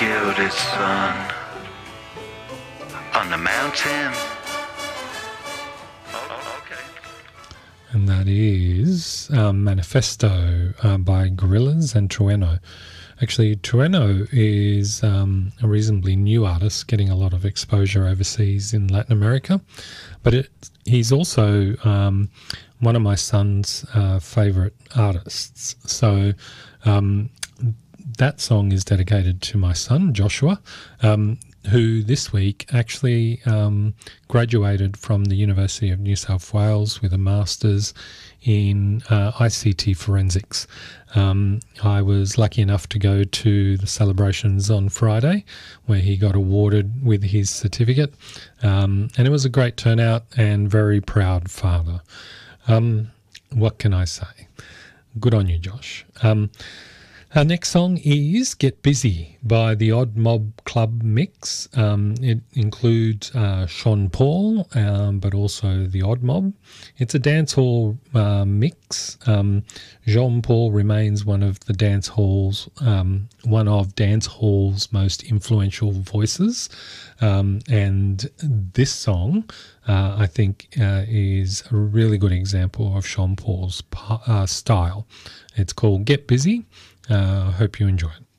gilded sun on the mountain. And that is Manifesto by Gorillaz and Trueno. Actually, Trueno is a reasonably new artist, getting a lot of exposure overseas in Latin America. But he's also one of my son's favourite artists. So that song is dedicated to my son, Joshua, who this week actually graduated from the University of New South Wales with a master's in ICT forensics. I was lucky enough to go to the celebrations on Friday where he got awarded with his certificate, and it was a great turnout and very proud father. What can I say? Good on you, Josh. Our next song is Get Busy by the Odd Mob Club Mix. It includes Sean Paul, but also the Odd Mob. It's a dancehall mix. Jean Paul remains one of dancehall's most influential voices. And this song, I think, is a really good example of Sean Paul's style. It's called Get Busy. I hope you enjoy it.